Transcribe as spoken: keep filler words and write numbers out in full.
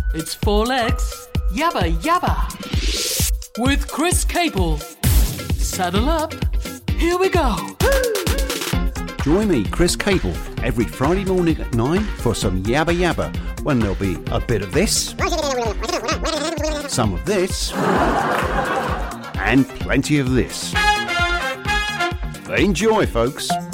It's four legs, yabba yabba. With Chris Cable. Saddle up, here we go. Join me, Chris Cable, every Friday morning at nine for some yabba yabba, when there'll be a bit of this, some of this, and plenty of this. Enjoy, folks.